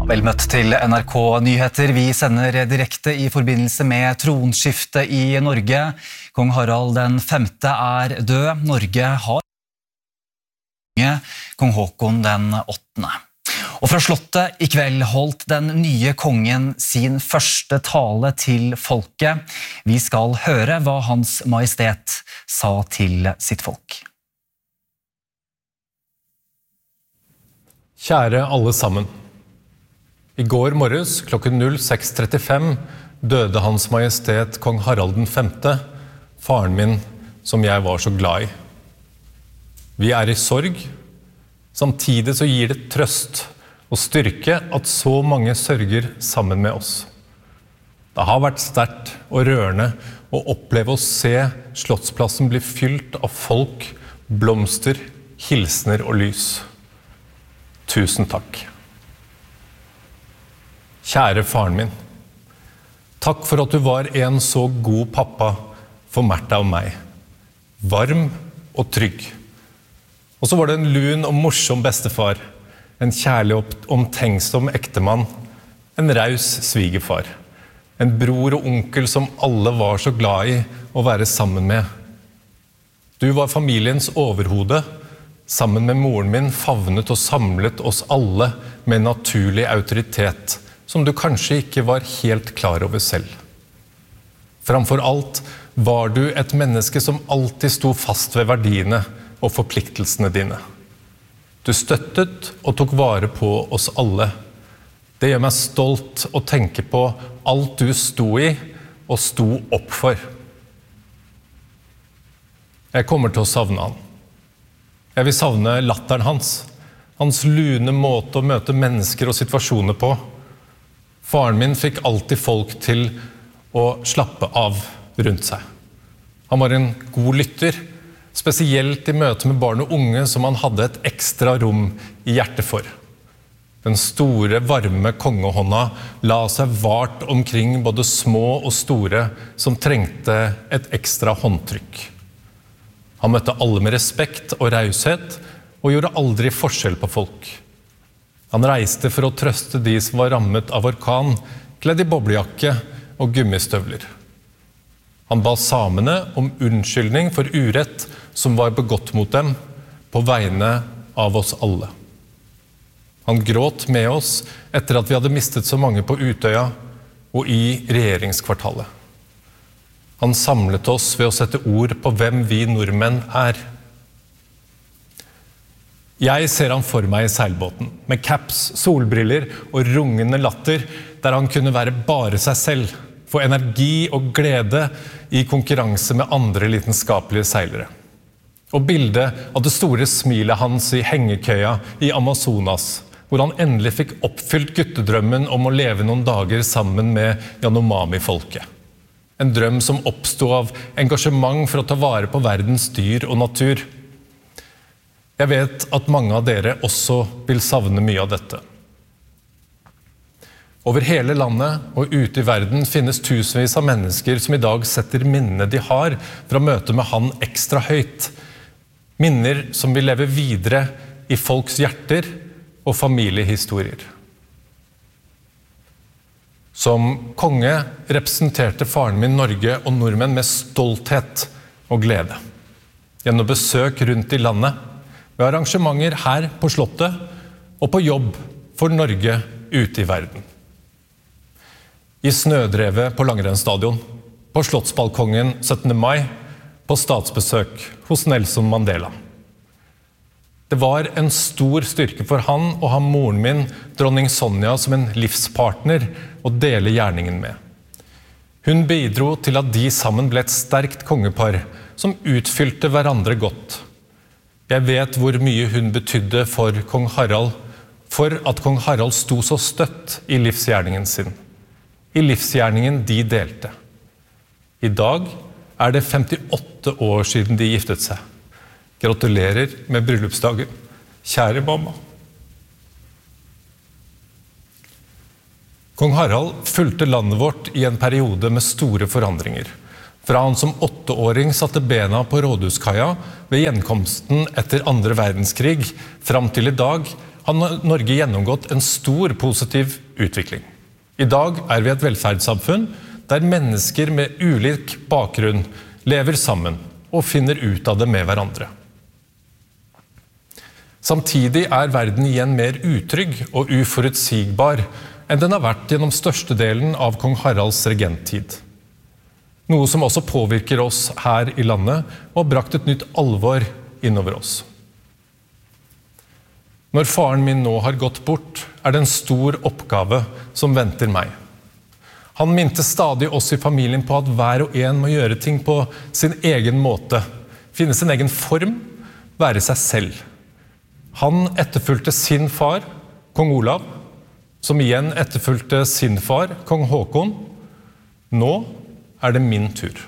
Vel møtt til NRK Nyheter. Vi sender direkte i forbindelse med tronskiftet i Norge. Kong Harald den 5. er død. Norge har kong Håkon den 8. Og fra slottet i kveld holdt den nye kongen sin første tale til folket. Vi skal høre hva Hans Majestet sa til sitt folk. Kjære alle sammen. I går morges klokken 06:35 døde Hans Majestet kong Harald den 5., faren min som jeg var så glad i. Vi er i sorg, samtidig så gir det trøst og styrke at så mange sørger sammen med oss. Det har vært sterkt og rørende å oppleve å se Slottsplassen bli fylt av folk, blomster, hilsener og lys. Tusen takk. Kjære faren min, takk for at du var en så god pappa for Märtha og meg. Varm og trygg. Og så var det en lun og morsom bestefar, en kjærlig og omtenksom ektemann, en raus svigerfar, en bror og onkel som alle var så glad i å være sammen med. Du var familiens overhode. Sammen med moren min favnet og samlet oss alle med naturlig autoritet, som du kanskje ikke var helt klar over selv. Framfor alt var du et menneske som alltid sto fast ved verdiene og forpliktelsene dine. Du støttet og tok vare på oss alle. Det gjør meg stolt å tenke på alt du sto i og sto opp for. Jeg kommer til å savne han. Jeg vil savne latteren hans lune måte å møte mennesker og situasjoner på. Faren min fikk alltid folk til å slappe av rundt seg. Han var en god lytter, spesielt i møte med barn og unge som han hadde et ekstra rom i hjertet for. Den store, varme kongehånda la seg vart omkring både små og store som trengte et ekstra håndtrykk. Han møtte alle med respekt og raushet, og gjorde aldri forskjell på folk. Han reiste for å trøste de som var rammet av orkan, kledd i boblejakke og gummistøvler. Han ba samene om unnskyldning for urett som var begått mot dem, på vegne av oss alle. Han gråt med oss etter at vi hadde mistet så mange på Utøya og i regjeringskvartalet. Han samlet oss ved å sette ord på hvem vi nordmenn er. Jeg ser han for meg i seilbåten, med caps, solbriller og rungende latter, der han kunne være bare seg selv, få energi og glede i konkurranse med andre lidenskapelige seilere. Og bildet av det store smilet hans i hengekøya i Amazonas, hvor han endelig fikk oppfylt guttedrømmen om å leve noen dager sammen med Yanomami-folket. En drøm som oppstod av engasjement for å ta vare på verdens dyr og natur. Jeg vet at mange av dere også vil savne mye av dette. Over hele landet og ute i verden finnes tusenvis av mennesker som i dag setter minnene de har fra møte med han ekstra høyt. Minner som vil leve videre i folks hjerter og familiehistorier. Som konge representerte faren min Norge og nordmenn med stolthet og glede. Gjennom besøk rundt i landet, ved arrangementer her på slottet og på jobb for Norge ute i verden. I snødrevet på Langrennsstadion, på Slottsbalkongen 17. mai, på statsbesøk hos Nelson Mandela. Det var en stor styrke for han å ha moren min, dronning Sonja, som en livspartner å dele gjerningen med. Hun bidro til at de sammen ble et sterkt kongepar som utfylte hverandre godt. Jeg vet hvor mye hun betydde for kong Harald, for at kong Harald sto så støtt i livsgjerningen sin. I livsgjerningen de delte. I dag er det 58 år siden de giftet seg. Gratulerer med bryllupsdagen, kjære mamma. Kong Harald fulgte landet vårt i en periode med store forandringer. Fra han som 8-åring satte bena på Rådhuskaia ved gjenkomsten etter 2. verdenskrig, fram til i dag har Norge gjennomgått en stor positiv utvikling. I dag vi et velferdssamfunn der mennesker med ulik bakgrunn lever sammen og finner ut av det med hverandre. Samtidig verden igjen mer utrygg og uforutsigbar enn den har vært gjennom størstedelen av kong Haralds regenttid. Noe som også påvirker oss her i landet og har brakt et nytt alvor innover oss. Når faren min nå har gått bort, det en stor oppgave som venter meg. Han minte stadig oss i familien på at hver og en må gjøre ting på sin egen måte, finne sin egen form, være seg selv. Han etterfulgte sin far, kong Olav, som igjen etterfulgte sin far, kong Håkon. Nå det min tur.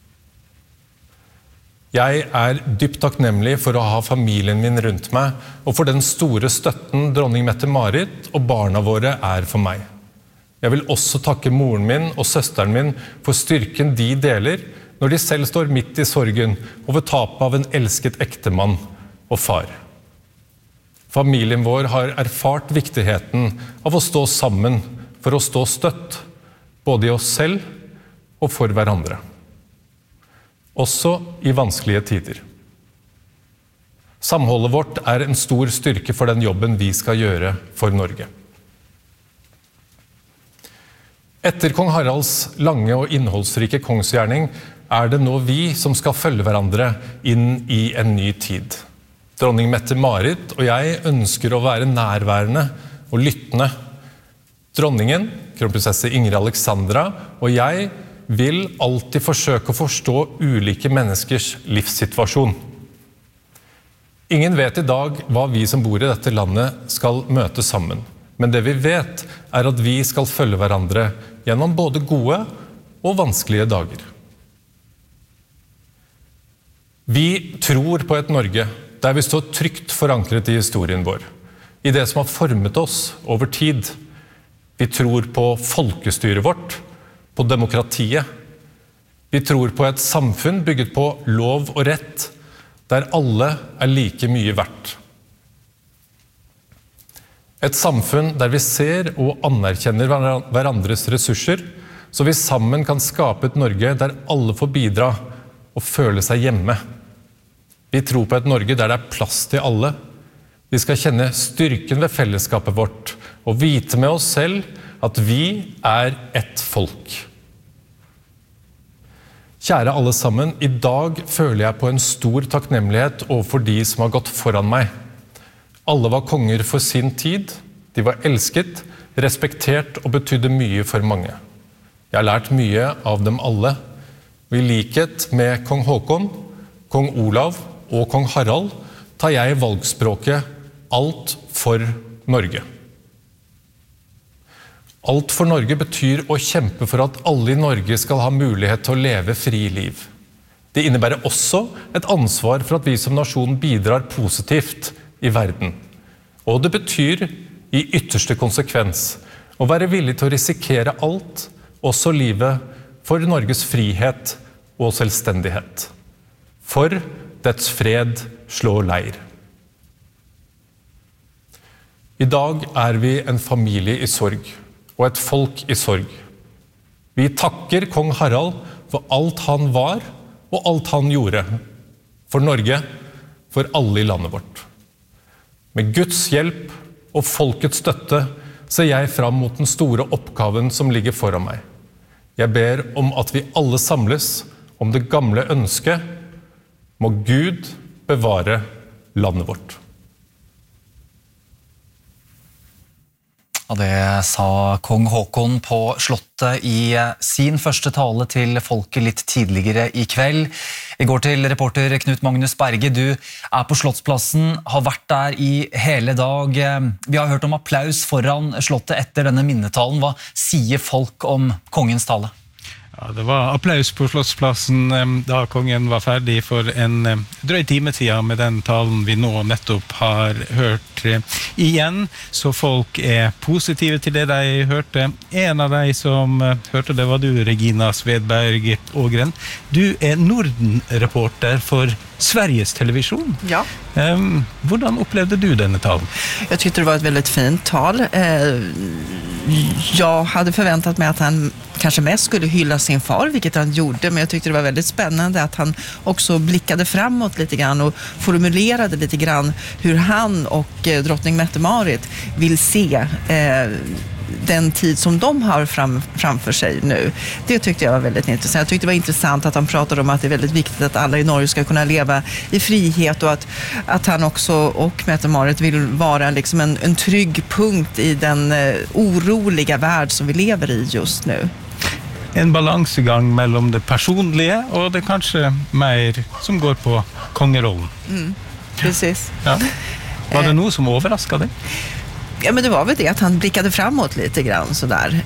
Jeg dypt takknemlig for å ha familien min rundt meg, og for den store støtten dronning Mette-Marit og barna våre for meg. Jeg vil også takke moren min og søsteren min for styrken de deler når de selv står midt i sorgen over tapet av en elsket ektemann og far. Familien vår har erfart viktigheten av å stå sammen for å stå støtt, både i oss selv og for hverandre. Også i vanskelige tider. Samholdet vårt en stor styrke for den jobben vi skal gjøre for Norge. Etter kong Haralds lange og innholdsrike kongsgjerning det nå vi som skal følge hverandre inn i en ny tid. Dronning Mette-Marit og jeg ønsker å være nærværende og lyttende. Dronningen, kronprinsesse Ingrid Alexandra og jeg vil alltid forsøke å forstå ulike menneskers livssituasjon. Ingen vet i dag hva vi som bor i dette landet skal møte sammen. Men det vi vet at vi skal følge hverandre gjennom både gode og vanskelige dager. Vi tror på et Norge der vi står trygt forankret i historien vår, i det som har formet oss over tid. Vi tror på folkestyret vårt, på demokratiet. Vi tror på et samfunn bygget på lov og rett, der alle like mye verdt. Et samfunn der vi ser og anerkjenner hverandres ressurser, så vi sammen kan skape et Norge der alle får bidra og føle seg hjemme. Vi tror på et Norge der det plass til alle. Vi skal kjenne styrken ved fellesskapet vårt og vite med oss selv at vi ett folk. Kjære alle sammen, i dag føler jeg på en stor takknemlighet overfor de som har gått foran meg. Alle var konger for sin tid, de var elsket, respektert og betydde mye for mange. Jeg har lært mye av dem alle, og i likhet med kong Håkon, kong Olav og kong Harald tar jeg valgspråket alt for Norge. Alt for Norge betyr å kjempe for at alle i Norge skal ha mulighet til å leve fri liv. Det innebærer også et ansvar for at vi som nasjon bidrar positivt i verden. Og det betyr i ytterste konsekvens å være villig til å risikere alt, også livet, for Norges frihet og selvstendighet. For dets fred slår leir. I dag vi en familie i sorg, og et folk i sorg. Vi takker kong Harald for alt han var, og alt han gjorde. For Norge, for alle i landet vårt. Med Guds hjelp og folkets støtte ser jeg fram mot den store oppgaven som ligger foran meg. Jeg ber om at vi alle samles om det gamle ønsket. Må Gud bevare landet vårt. Og det sa kong Håkon på slottet i sin første tale til folket litt tidligere i kveld. Vi går til reporter Knut Magnus Berge. Du på Slottsplassen, har vært der i hele dag. Vi har hørt om applaus foran slottet etter denne minnetalen. Hva sier folk om kongens tale? Ja, det var applaus på Slottsplassen da kongen var ferdig for en drøy time siden med den talen vi nå nettopp har hørt igjen. Så folk positive til det de hørte. En av de som hørte det var du, Regina Svedberg Ågren. Du Norden-reporter for Sveriges Television. Ja. Hvordan upplevde du denne talen? Jag tyckte det var ett väldigt fint tal. Jag hade förväntat mig att han kanske mest skulle hylla sin far, vilket han gjorde, men jag tyckte det var väldigt spännande att han också blickade framåt lite grann och formulerade lite grann hur han och drottning Mette-Marit vill se den tid som de har framför sig nu. Det tyckte jag var väldigt intressant. Jag tyckte det var intressant att han pratade om att det är väldigt viktigt att alla i Norge ska kunna leva i frihet och att han också och Mette-Marit vill vara liksom en trygg punkt i den oroliga värld som vi lever i just nu. En balansegang mellom det personlige og det kanskje mer som går på kongerollen. Precis. Ja. Var det noe som overraskade dig? Ja, men det var väl det att han blickade framåt lite grann sådär.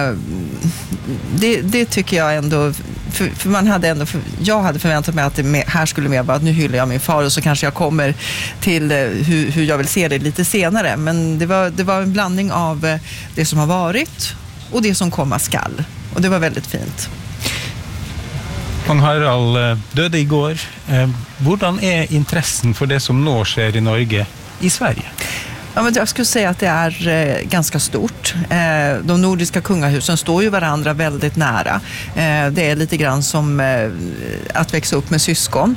Det tycker jag ändå, för man hade ändå, jag hade förväntat mig att det här skulle mer vara att nu hyllar jag min far och så kanske jag kommer till hur jag vill se det lite senare. Men det var en blandning av det som har varit och det som komma skall. Och det var väldigt fint. Kong Harald døde i går. Hvordan interessen for det som nå skjer i Norge i Sverige? Ja, men jag skulle säga att det är ganska stort. De nordiska kungahusen står ju varandra väldigt nära. Det är lite grann som att växa upp med syskon.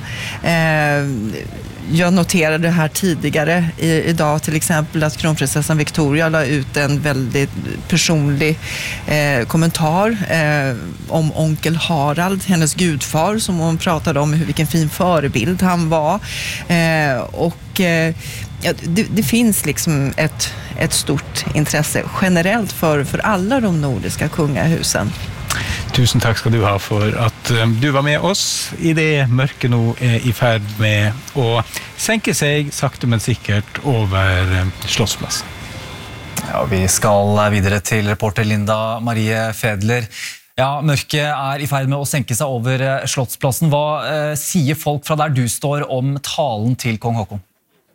Jag noterade här tidigare idag till exempel att kronprinsessan Victoria la ut en väldigt personlig kommentar om onkel Harald, hennes gudfar, som hon pratade om vilken fin förebild han var. Ja, det finns liksom ett stort intresse generellt för alla de nordiska kungahusen. Tusen takk skal du ha for at du var med oss i det mørket nå i ferd med å senke seg sakte men sikkert over Slottsplassen. Ja, vi skal videre til reporter Linda Marie Fedler. Ja, mørket i ferd med å senke seg over Slottsplassen. Hva sier folk fra der du står om talen til kong Haakon?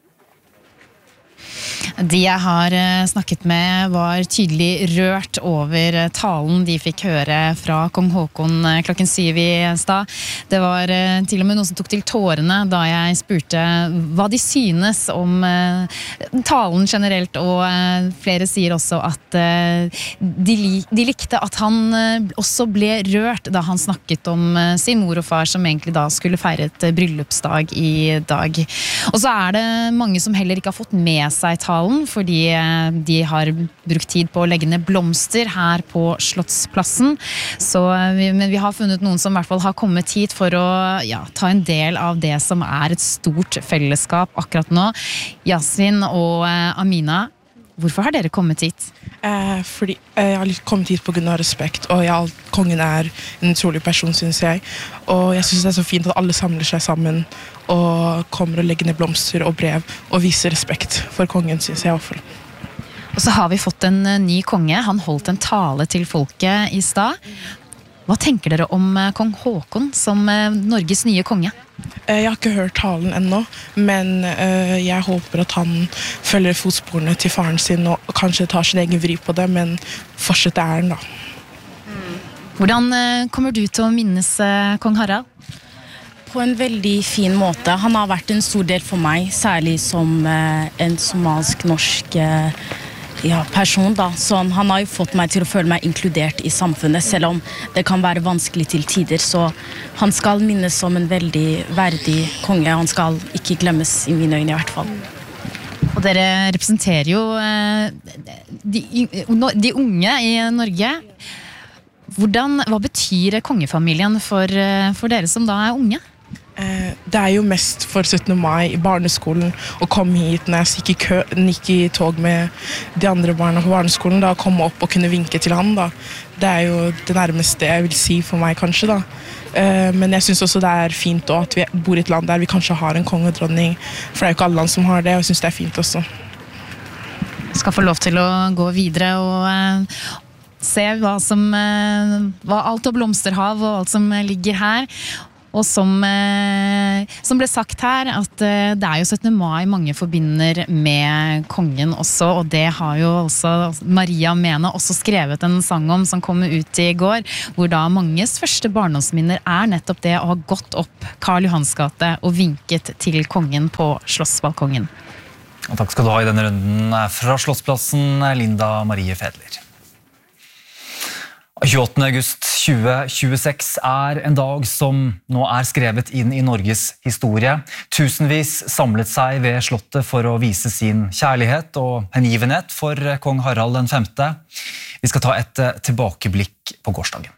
De jeg har snakket med var tydelig rørt over talen de fikk høre fra kong Haakon klokken 7 i stad. Det var til og med noen som tok til tårene da jeg spurte hva de synes om talen generelt, og flere sier også at de likte at han også ble rørt da han snakket om sin mor og far som egentlig da skulle feire et bryllupsdag i dag. Og så det mange som heller ikke har fått med seg talen, fordi de har brukt tid på å legge ned blomster her på Slottsplassen. Men vi har funnet noen som i hvert fall har kommet hit for å ta en del av det som et stort fellesskap akkurat nå. Yasmin og Amina, hvorfor har dere kommet hit? Fordi jeg har kommet hit på grunn av respekt, og kongen en utrolig person, synes jeg. Og jeg synes det så fint at alle samler seg sammen og kommer og legger ned blomster og brev og viser respekt for kongen, synes jeg i hvert fall. Og så har vi fått en ny konge. Han holdt en tale til folket i stad. Hva tenker dere om kong Haakon som Norges nye konge? Jeg har ikke hørt talen ennå, men jeg håper at han følger fotsporene til faren sin og kanskje tar sin egen vri på det, men fortsetter æren da. Hvordan kommer du til å minnes kong Harald? På en veldig fin måte. Han har vært en stor del for meg, særlig som en somalsk-norsk person da. Så han har jo fått meg til å føle meg inkludert i samfunnet, selv om det kan være vanskelig til tider. Så han skal minnes som en veldig verdig konge. Han skal ikke glemmes i mine øyne i hvert fall. Og dere representerer jo de unge i Norge. Hva betyr kongefamilien for dere som da unge? Det jo mest for 17. mai i barneskolen å komme hit når jeg gikk i tog med de andre barna på barneskolen, da, komme opp og kunne vinke til han da. Det jo det nærmeste jeg vil si for meg kanskje da. Men jeg synes også det fint også, at vi bor i et land der vi kanskje har en konge og dronning, for det jo ikke alle land som har det, og jeg synes det fint også. Skal få lov til å gå videre, og se hva alt av blomsterhav og alt som ligger her. Og som ble sagt her, at det jo 17. mai mange forbinder med kongen også, og det har jo også Maria Mena også skrevet en sang om som kom ut i går, hvor da manges første barndomsminner nettopp det å ha gått opp Karl Johans gate og vinket til kongen på Slottsbalkongen. Og takk skal du ha i denne runden fra Slottsplassen, Linda Marie Fedler. 28. august 2026 en dag som nå skrevet inn i Norges historie. Tusenvis samlet seg ved slottet for å vise sin kjærlighet og hengivenhet for kong Harald den 5. Vi skal ta et tilbakeblikk på gårsdagen.